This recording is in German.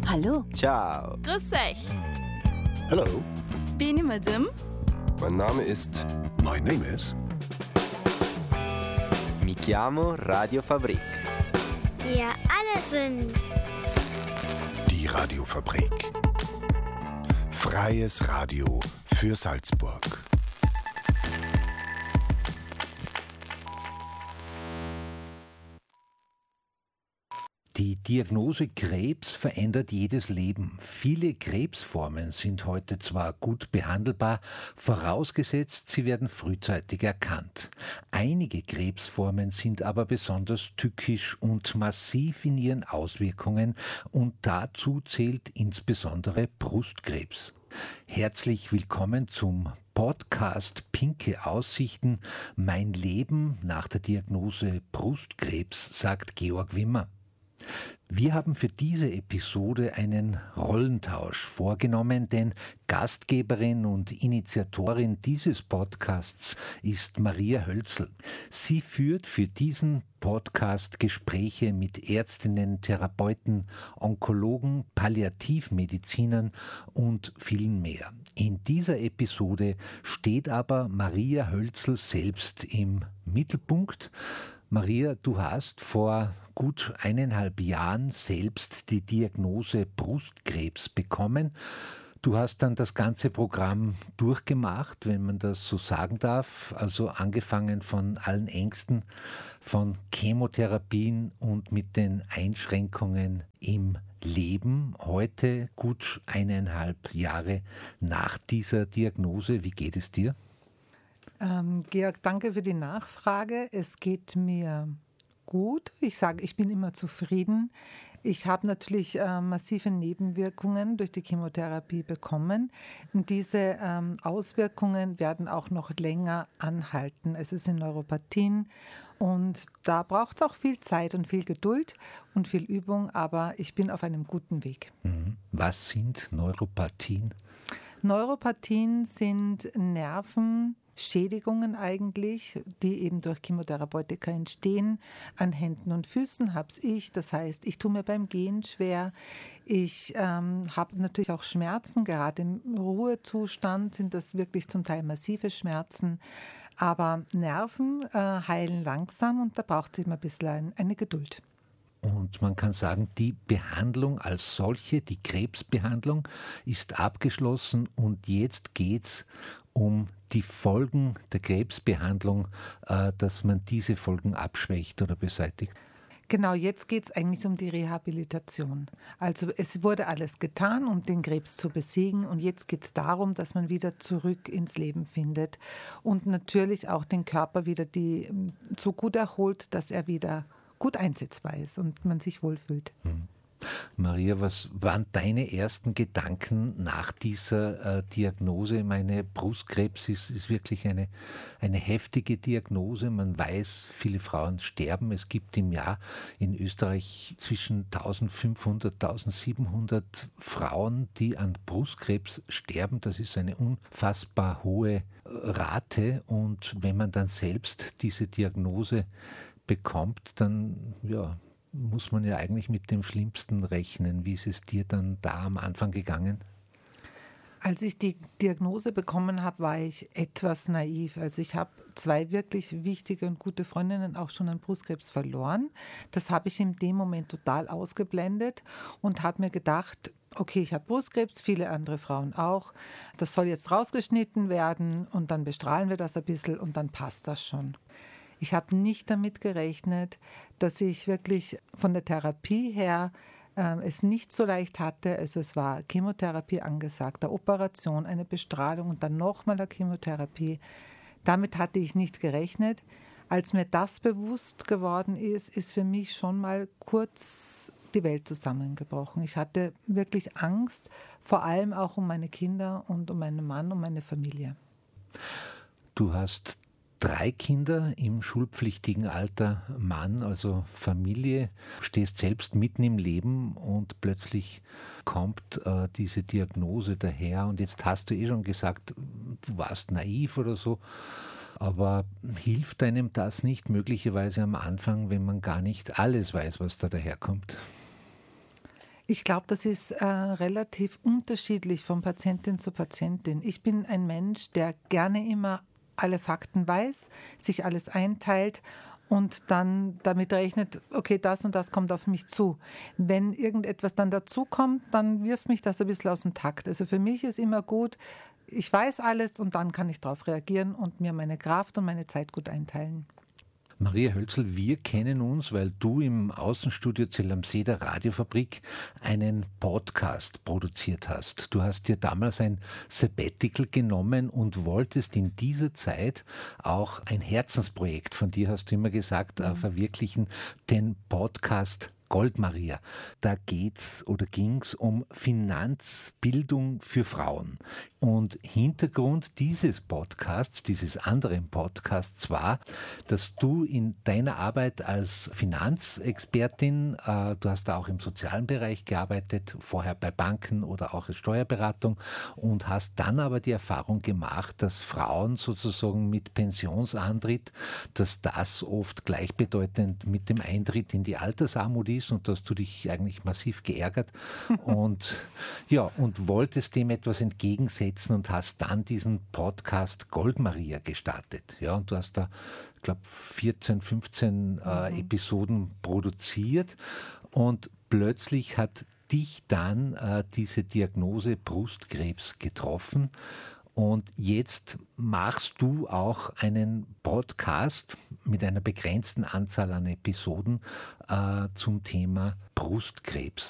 Hallo. Ciao. Grüß euch. Hello. Bin ich mit dem? Mein Name ist... My name is... Mi chiamo Radio Fabrik. Wir alle sind Die Radiofabrik. Freies Radio für Salzburg. Die Diagnose Krebs verändert jedes Leben. Viele Krebsformen sind heute zwar gut behandelbar, vorausgesetzt, sie werden frühzeitig erkannt. Einige Krebsformen sind aber besonders tückisch und massiv in ihren Auswirkungen und dazu zählt insbesondere Brustkrebs. Herzlich willkommen zum Podcast Pinke Aussichten. Mein Leben nach der Diagnose Brustkrebs, sagt Georg Wimmer. Wir haben für diese Episode einen Rollentausch vorgenommen, denn Gastgeberin und Initiatorin dieses Podcasts ist Maria Hölzl. Sie führt für diesen Podcast Gespräche mit Ärztinnen, Therapeuten, Onkologen, Palliativmedizinern und vielen mehr. In dieser Episode steht aber Maria Hölzl selbst im Mittelpunkt. Maria, du hast vor gut 1,5 Jahren selbst die Diagnose Brustkrebs bekommen. Du hast dann das ganze Programm durchgemacht, wenn man das so sagen darf, also angefangen von allen Ängsten, von Chemotherapien und mit den Einschränkungen im Leben. Heute, gut 1,5 Jahre nach dieser Diagnose, wie geht es dir? Georg, danke für die Nachfrage. Es geht mir gut. Ich sage, ich bin immer zufrieden. Ich habe natürlich massive Nebenwirkungen durch die Chemotherapie bekommen. Und diese Auswirkungen werden auch noch länger anhalten. Es sind Neuropathien und da braucht es auch viel Zeit und viel Geduld und viel Übung, aber ich bin auf einem guten Weg. Was sind Neuropathien? Neuropathien sind Nervenschädigungen eigentlich, die eben durch Chemotherapeutika entstehen. An Händen und Füßen habe ich, das heißt, ich tue mir beim Gehen schwer. Ich habe natürlich auch Schmerzen, gerade im Ruhezustand sind das wirklich zum Teil massive Schmerzen. Aber Nerven heilen langsam und da braucht es immer ein bisschen eine Geduld. Und man kann sagen, die Behandlung als solche, die Krebsbehandlung, ist abgeschlossen und jetzt geht es um die Folgen der Krebsbehandlung, dass man diese Folgen abschwächt oder beseitigt. Genau, jetzt geht es eigentlich um die Rehabilitation. Also es wurde alles getan, um den Krebs zu besiegen und jetzt geht es darum, dass man wieder zurück ins Leben findet und natürlich auch den Körper wieder so gut erholt, dass er wieder gut einsetzbar ist und man sich wohlfühlt. Maria, was waren deine ersten Gedanken nach dieser Diagnose? Meine Brustkrebs ist wirklich eine heftige Diagnose. Man weiß, viele Frauen sterben. Es gibt im Jahr in Österreich zwischen 1500, 1700 Frauen, die an Brustkrebs sterben. Das ist eine unfassbar hohe Rate. Und wenn man dann selbst diese Diagnose bekommt, dann muss man ja eigentlich mit dem Schlimmsten rechnen. Wie ist es dir dann da am Anfang gegangen? Als ich die Diagnose bekommen habe, war ich etwas naiv. Also ich habe 2 wirklich wichtige und gute Freundinnen auch schon an Brustkrebs verloren. Das habe ich in dem Moment total ausgeblendet und habe mir gedacht, okay, ich habe Brustkrebs, viele andere Frauen auch. Das soll jetzt rausgeschnitten werden und dann bestrahlen wir das ein bisschen und dann passt das schon. Ich habe nicht damit gerechnet, dass ich wirklich von der Therapie her es nicht so leicht hatte. Also es war Chemotherapie angesagt, eine Operation, eine Bestrahlung und dann nochmal eine Chemotherapie. Damit hatte ich nicht gerechnet. Als mir das bewusst geworden ist für mich schon mal kurz die Welt zusammengebrochen. Ich hatte wirklich Angst, vor allem auch um meine Kinder und um meinen Mann, um meine Familie. Du hast 3 Kinder im schulpflichtigen Alter, Mann, also Familie, stehst selbst mitten im Leben und plötzlich kommt diese Diagnose daher und jetzt hast du schon gesagt, du warst naiv oder so, aber hilft einem das nicht möglicherweise am Anfang, wenn man gar nicht alles weiß, was da daherkommt? Ich glaube, das ist relativ unterschiedlich von Patientin zu Patientin. Ich bin ein Mensch, der gerne immer alle Fakten weiß, sich alles einteilt und dann damit rechnet, okay, das und das kommt auf mich zu. Wenn irgendetwas dann dazukommt, dann wirft mich das ein bisschen aus dem Takt. Also für mich ist immer gut, ich weiß alles und dann kann ich darauf reagieren und mir meine Kraft und meine Zeit gut einteilen. Maria Hölzl, wir kennen uns, weil du im Außenstudio Zell am See der Radiofabrik einen Podcast produziert hast. Du hast dir damals ein Sabbatical genommen und wolltest in dieser Zeit auch ein Herzensprojekt, von dir hast du immer gesagt, verwirklichen, den Podcast Goldmaria. Da ging es um Finanzbildung für Frauen. Und Hintergrund dieses Podcasts, dieses anderen Podcasts war, dass du in deiner Arbeit als Finanzexpertin, du hast da auch im sozialen Bereich gearbeitet, vorher bei Banken oder auch als Steuerberatung und hast dann aber die Erfahrung gemacht, dass Frauen sozusagen mit Pensionsantritt, dass das oft gleichbedeutend mit dem Eintritt in die Altersarmut ist und da hast du dich eigentlich massiv geärgert und wolltest dem etwas entgegensetzen und hast dann diesen Podcast Goldmaria gestartet. Ja, und du hast da, ich glaube, 14, 15 Episoden produziert und plötzlich hat dich dann diese Diagnose Brustkrebs getroffen. Und jetzt machst du auch einen Podcast mit einer begrenzten Anzahl an Episoden zum Thema Brustkrebs.